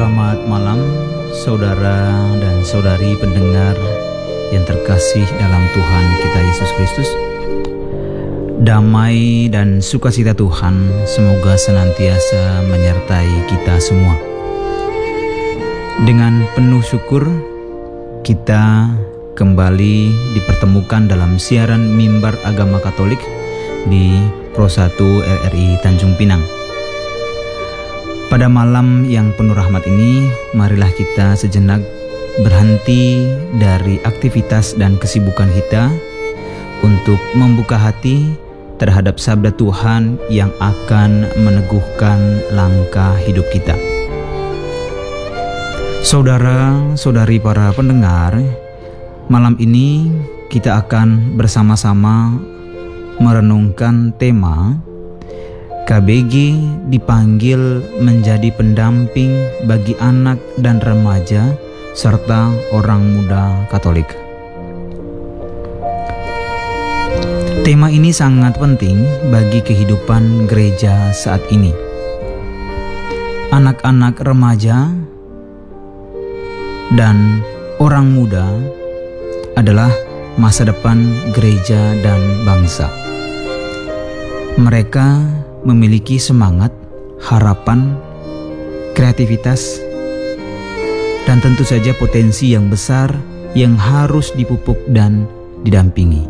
Selamat malam saudara dan saudari pendengar yang terkasih dalam Tuhan kita Yesus Kristus. Damai dan sukacita Tuhan semoga senantiasa menyertai kita semua. Dengan penuh syukur kita kembali dipertemukan dalam siaran Mimbar Agama Katolik di Pro 1 RRI Tanjung Pinang. Pada malam yang penuh rahmat ini, marilah kita sejenak berhenti dari aktivitas dan kesibukan kita untuk membuka hati terhadap sabda Tuhan yang akan meneguhkan langkah hidup kita. Saudara-saudari para pendengar, malam ini kita akan bersama-sama merenungkan tema KBG dipanggil menjadi pendamping bagi anak dan remaja serta orang muda Katolik. Tema ini sangat penting bagi kehidupan gereja saat ini. Anak-anak remaja dan orang muda adalah masa depan gereja dan bangsa. Mereka memiliki semangat, harapan, kreativitas, dan tentu saja potensi yang besar yang harus dipupuk dan didampingi.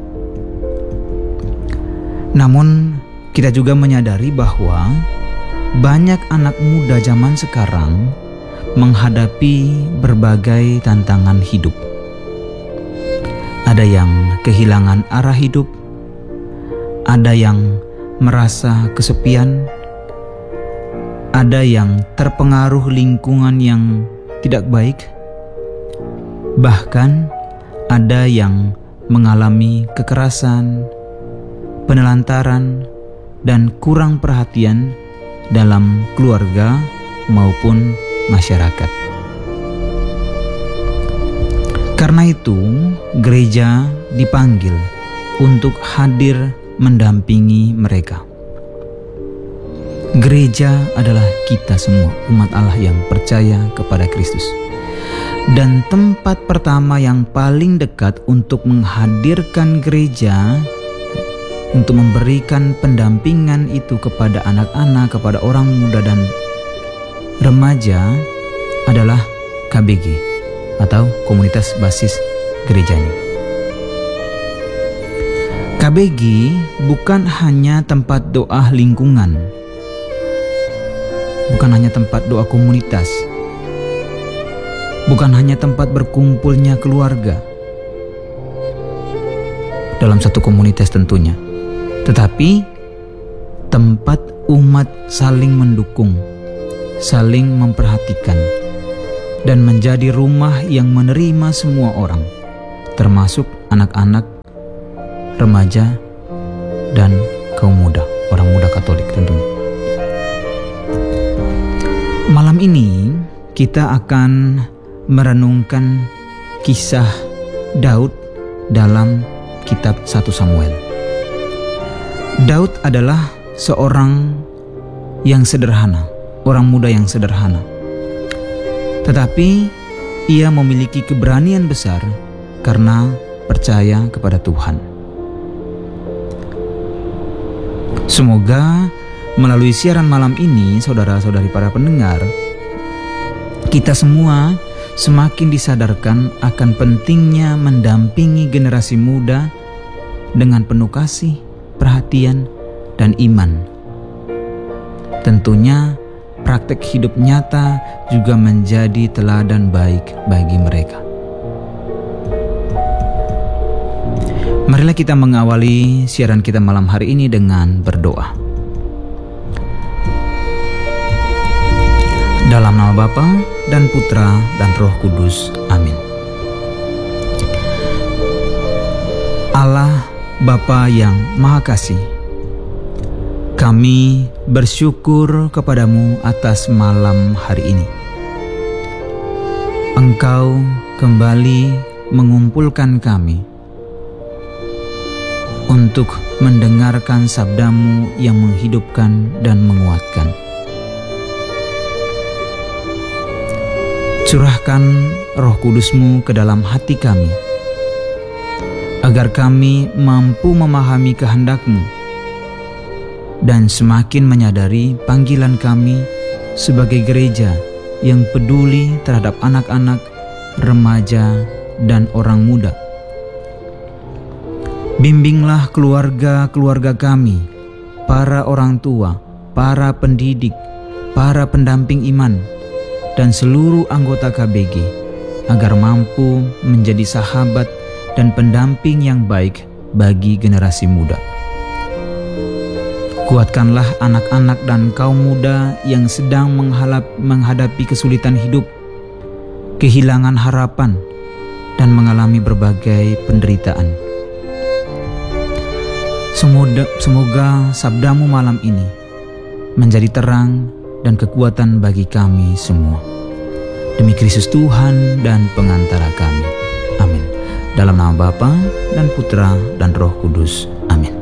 Namun, kita juga menyadari bahwa banyak anak muda zaman sekarang menghadapi berbagai tantangan hidup. Ada yang kehilangan arah hidup, ada yang merasa kesepian, ada yang terpengaruh lingkungan yang tidak baik, bahkan ada yang mengalami kekerasan, penelantaran, dan kurang perhatian dalam keluarga maupun masyarakat. Karena itu, gereja dipanggil untuk hadir mendampingi mereka. Gereja adalah kita semua, umat Allah yang percaya kepada Kristus. Dan tempat pertama yang paling dekat untuk menghadirkan gereja, untuk memberikan pendampingan itu kepada anak-anak, kepada orang muda dan remaja adalah KBG atau komunitas basis gerejanya. KBG bukan hanya tempat doa lingkungan, bukan hanya tempat doa komunitas, bukan hanya tempat berkumpulnya keluarga dalam satu komunitas tentunya, tetapi tempat umat saling mendukung, saling memperhatikan, dan menjadi rumah yang menerima semua orang, termasuk anak-anak, remaja, dan kaum muda, orang muda Katolik tentunya. Malam ini kita akan merenungkan kisah Daud dalam kitab 1 Samuel. Daud adalah seorang yang sederhana, orang muda yang sederhana. Tetapi ia memiliki keberanian besar karena percaya kepada Tuhan. Semoga melalui siaran malam ini, saudara-saudari para pendengar, kita semua semakin disadarkan akan pentingnya mendampingi generasi muda dengan penuh kasih, perhatian, dan iman. Tentunya praktek hidup nyata juga menjadi teladan baik bagi mereka. Marilah kita mengawali siaran kita malam hari ini dengan berdoa. Dalam nama Bapa dan Putra dan Roh Kudus. Amin. Allah Bapa yang Maha Kasih, kami bersyukur kepadamu atas malam hari ini. Engkau kembali mengumpulkan kami untuk mendengarkan sabdamu yang menghidupkan dan menguatkan. Curahkan Roh Kudus-Mu ke dalam hati kami, agar kami mampu memahami kehendak-Mu dan semakin menyadari panggilan kami sebagai gereja yang peduli terhadap anak-anak, remaja, dan orang muda. Bimbinglah keluarga-keluarga kami, para orang tua, para pendidik, para pendamping iman, dan seluruh anggota KBG, agar mampu menjadi sahabat dan pendamping yang baik bagi generasi muda. Kuatkanlah anak-anak dan kaum muda yang sedang menghadapi kesulitan hidup, kehilangan harapan, dan mengalami berbagai penderitaan. Semoga sabda-Mu malam ini menjadi terang dan kekuatan bagi kami semua. Demi Kristus Tuhan dan pengantara kami. Amin. Dalam nama Bapa dan Putra dan Roh Kudus. Amin.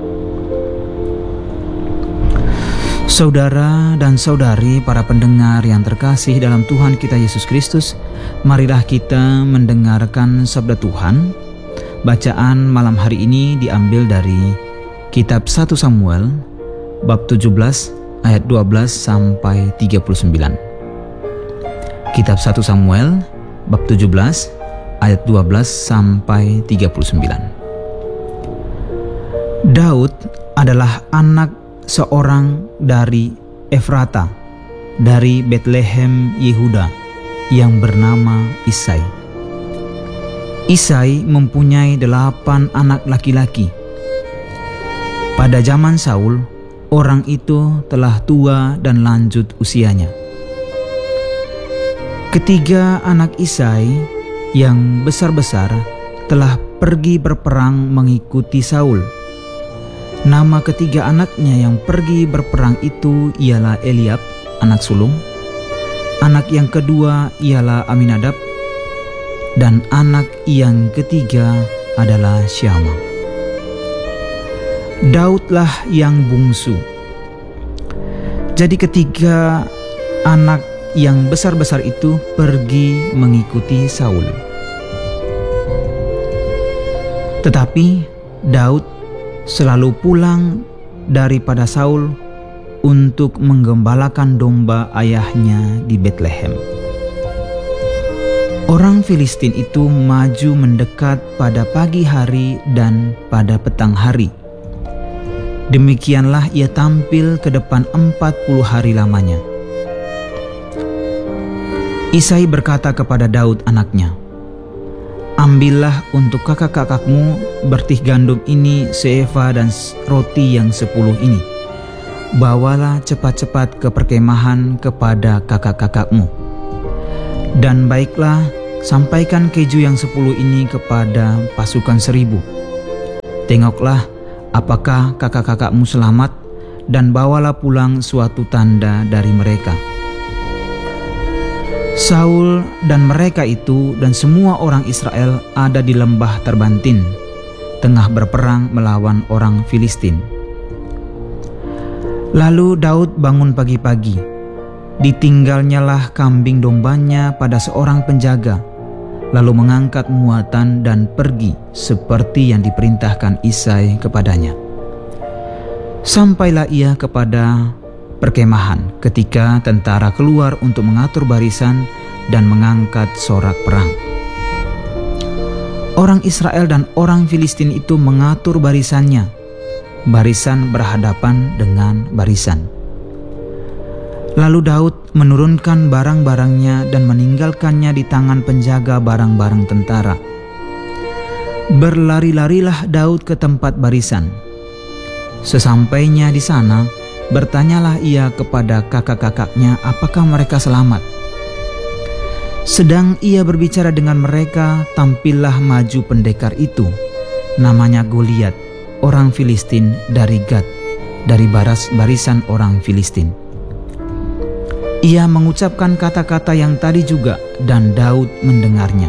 Saudara dan saudari, para pendengar yang terkasih dalam Tuhan kita Yesus Kristus, marilah kita mendengarkan sabda Tuhan. Bacaan malam hari ini diambil dari Kitab 1 Samuel bab 17 ayat 12 sampai 39. Kitab 1 Samuel bab 17 ayat 12 sampai 39. Daud adalah anak seorang dari Efrata, dari Betlehem Yehuda, yang bernama Isai. Isai mempunyai 8 anak laki-laki. Pada zaman Saul, orang itu telah tua dan lanjut usianya. Ketiga anak Isai yang besar-besar telah pergi berperang mengikuti Saul. Nama ketiga anaknya yang pergi berperang itu ialah Eliab, anak sulung. Anak yang kedua ialah Aminadab, dan anak yang ketiga adalah Syama. Daudlah yang bungsu. Jadi ketiga anak yang besar-besar itu pergi mengikuti Saul. Tetapi Daud selalu pulang daripada Saul untuk menggembalakan domba ayahnya di Betlehem. Orang Filistin itu maju mendekat pada pagi hari dan pada petang hari. Demikianlah ia tampil ke depan 40 hari lamanya. Isai berkata kepada Daud anaknya, "Ambillah untuk kakak-kakakmu bertih gandum ini seeva dan roti yang 10 ini. Bawalah cepat-cepat ke perkemahan kepada kakak-kakakmu. Dan baiklah, sampaikan keju yang 10 ini kepada pasukan 1000. Tengoklah apakah kakak-kakakmu selamat, dan bawalah pulang suatu tanda dari mereka." Saul dan mereka itu dan semua orang Israel ada di lembah Terbantin, tengah berperang melawan orang Filistin. Lalu Daud bangun pagi-pagi, ditinggalnyalah kambing dombanya pada seorang penjaga, lalu mengangkat muatan dan pergi seperti yang diperintahkan Isai kepadanya. Sampailah ia kepada perkemahan ketika tentara keluar untuk mengatur barisan dan mengangkat sorak perang. Orang Israel dan orang Filistin itu mengatur barisannya, barisan berhadapan dengan barisan. Lalu Daud menurunkan barang-barangnya dan meninggalkannya di tangan penjaga barang-barang tentara. Berlari-larilah Daud ke tempat barisan. Sesampainya di sana, bertanyalah ia kepada kakak-kakaknya apakah mereka selamat. Sedang ia berbicara dengan mereka, tampillah maju pendekar itu, namanya Goliat, orang Filistin dari Gat, dari barisan orang Filistin. Ia mengucapkan kata-kata yang tadi juga, dan Daud mendengarnya.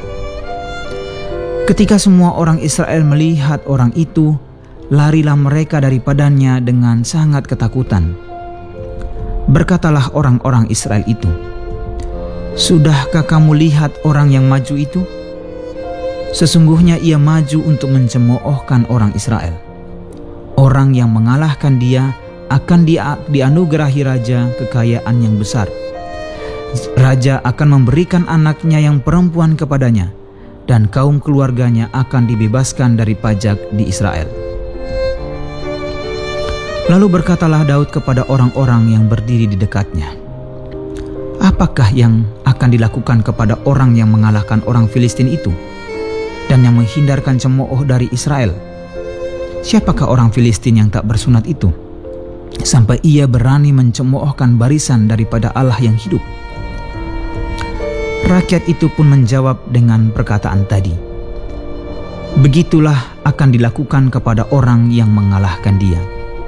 Ketika semua orang Israel melihat orang itu, larilah mereka daripadanya dengan sangat ketakutan. Berkatalah orang-orang Israel itu, Sudahkah kamu lihat orang yang maju itu? Sesungguhnya ia maju untuk mencemoohkan orang Israel. Orang yang mengalahkan dia akan dianugerahi raja kekayaan yang besar. Raja akan memberikan anaknya yang perempuan kepadanya, dan kaum keluarganya akan dibebaskan dari pajak di Israel. Lalu berkatalah Daud kepada orang-orang yang berdiri di dekatnya, apakah yang akan dilakukan kepada orang yang mengalahkan orang Filistin itu dan yang menghindarkan cemooh dari Israel? Siapakah orang Filistin yang tak bersunat itu, sampai ia berani mencemoohkan barisan daripada Allah yang hidup? Rakyat itu pun menjawab dengan perkataan tadi, begitulah akan dilakukan kepada orang yang mengalahkan dia.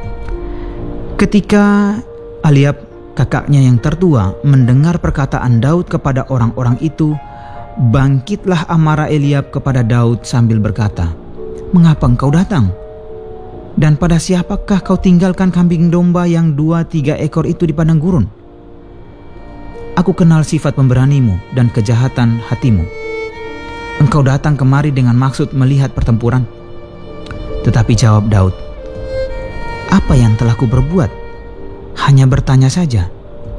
Ketika Eliab, kakaknya yang tertua, mendengar perkataan Daud kepada orang-orang itu, bangkitlah amarah Eliab kepada Daud sambil berkata, mengapa engkau datang? Dan pada siapakah kau tinggalkan kambing domba yang 2-3 ekor itu di padang gurun? Aku kenal sifat pemberanimu dan kejahatan hatimu. Engkau datang kemari dengan maksud melihat pertempuran. Tetapi jawab Daud, apa yang telah kuberbuat? Hanya bertanya saja.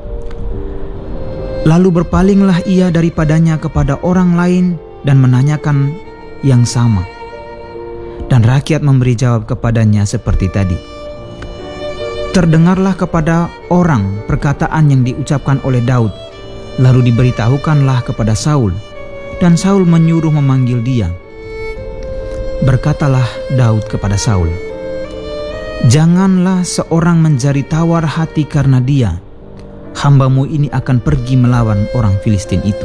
Lalu berpalinglah ia daripadanya kepada orang lain dan menanyakan yang sama. Dan rakyat memberi jawab kepadanya seperti tadi. Terdengarlah kepada orang perkataan yang diucapkan oleh Daud, lalu diberitahukanlah kepada Saul, dan Saul menyuruh memanggil dia. Berkatalah Daud kepada Saul, janganlah seorang menjadi tawar hati karena dia. Hambamu ini akan pergi melawan orang Filistin itu.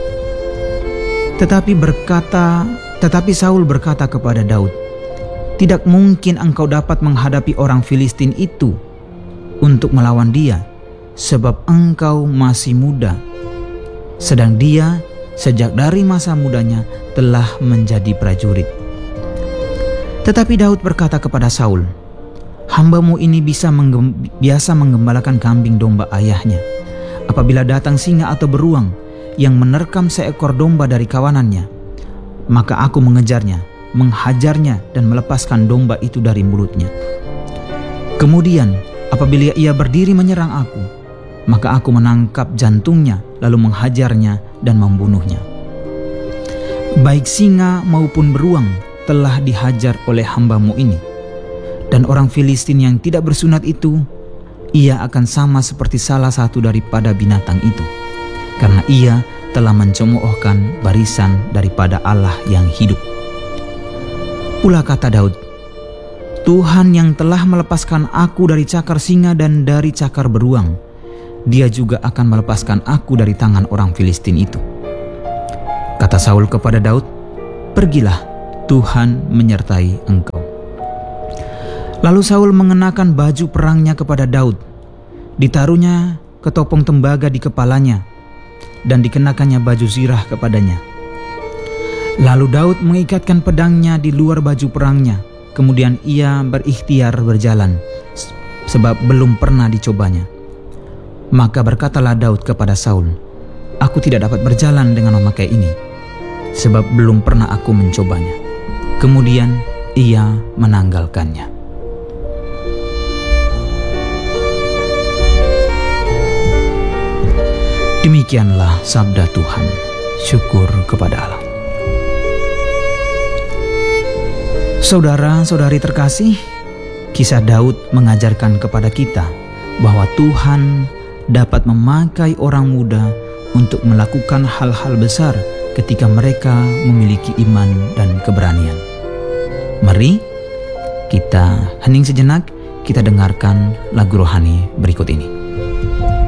Tetapi Saul berkata kepada Daud, tidak mungkin engkau dapat menghadapi orang Filistin itu untuk melawan dia, sebab engkau masih muda, sedang dia sejak dari masa mudanya telah menjadi prajurit. Tetapi Daud berkata kepada Saul, hambamu ini biasa menggembalakan kambing domba ayahnya. Apabila datang singa atau beruang yang menerkam seekor domba dari kawanannya, maka aku mengejarnya, menghajarnya dan melepaskan domba itu dari mulutnya. Kemudian apabila ia berdiri menyerang aku, maka aku menangkap jantungnya lalu menghajarnya dan membunuhnya. Baik singa maupun beruang telah dihajar oleh hambamu ini. Dan orang Filistin yang tidak bersunat itu, ia akan sama seperti salah satu daripada binatang itu, karena ia telah mencemoohkan barisan daripada Allah yang hidup. Pula kata Daud, Tuhan yang telah melepaskan aku dari cakar singa dan dari cakar beruang, dia juga akan melepaskan aku dari tangan orang Filistin itu. Kata Saul kepada Daud, pergilah, Tuhan menyertai engkau. Lalu Saul mengenakan baju perangnya kepada Daud, ditaruhnya ketopong tembaga di kepalanya, dan dikenakannya baju zirah kepadanya. Lalu Daud mengikatkan pedangnya di luar baju perangnya, kemudian ia berikhtiar berjalan, sebab belum pernah dicobanya. Maka berkatalah Daud kepada Saul, aku tidak dapat berjalan dengan memakai ini, sebab belum pernah aku mencobanya. Kemudian ia menanggalkannya. Demikianlah sabda Tuhan. Syukur kepada Allah. Saudara-saudari terkasih, kisah Daud mengajarkan kepada kita bahwa Tuhan dapat memakai orang muda untuk melakukan hal-hal besar ketika mereka memiliki iman dan keberanian. Mari kita hening sejenak, kita dengarkan lagu rohani berikut ini.